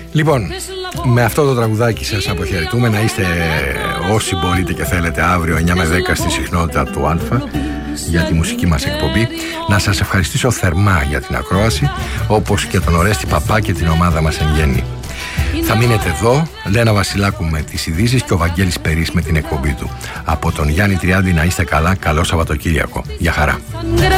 Λοιπόν, με αυτό το τραγουδάκι σας αποχαιρετούμε. Να είστε όσοι μπορείτε και θέλετε αύριο 9 με 10 στη συχνότητα του Α για τη μουσική μας εκπομπή. Να σας ευχαριστήσω θερμά για την ακρόαση, όπως και τον Ορέστη Παπά και την ομάδα μας εν γέννη. Θα μείνετε εδώ, Λένα Βασιλάκου με τις ειδήσεις και ο Βαγγέλης Περής με την εκπομπή του. Από τον Γιάννη Τριάντη να είστε καλά, καλό Σαββατοκύριακο. Γεια χαρά.